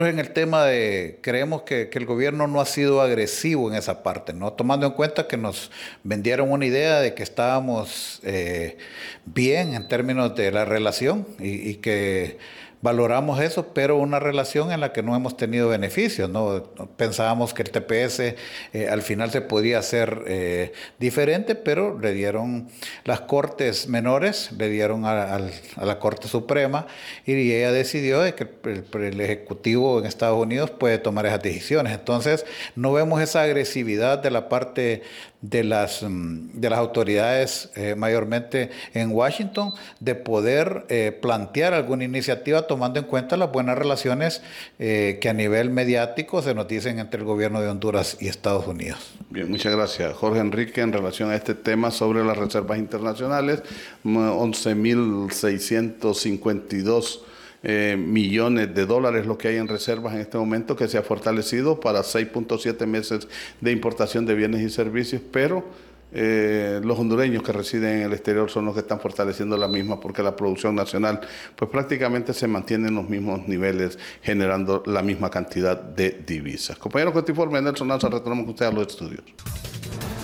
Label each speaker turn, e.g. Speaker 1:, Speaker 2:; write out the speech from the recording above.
Speaker 1: En el tema de, creemos que el gobierno no ha sido agresivo en esa parte, ¿no? Tomando en cuenta que nos vendieron una idea de que estábamos bien en términos de la relación y que valoramos eso, pero una relación en la que no hemos tenido beneficios, ¿no? Pensábamos que el TPS al final se podía hacer diferente, pero le dieron las cortes menores, le dieron a la Corte Suprema y ella decidió de que el Ejecutivo en Estados Unidos puede tomar esas decisiones. Entonces, no vemos esa agresividad de la parte de las autoridades, mayormente en Washington, de poder plantear alguna iniciativa tomando en cuenta las buenas relaciones que a nivel mediático se nos dicen entre el gobierno de Honduras y Estados Unidos.
Speaker 2: Bien, muchas gracias. Jorge Enrique, en relación a este tema sobre las reservas internacionales, 11.652 millones de dólares lo que hay en reservas en este momento, que se ha fortalecido para 6.7 meses de importación de bienes y servicios, pero los hondureños que residen en el exterior son los que están fortaleciendo la misma, porque la producción nacional pues prácticamente se mantiene en los mismos niveles, generando la misma cantidad de divisas. Compañero, con este informe, Nelson Lanza, retornamos con usted a los estudios.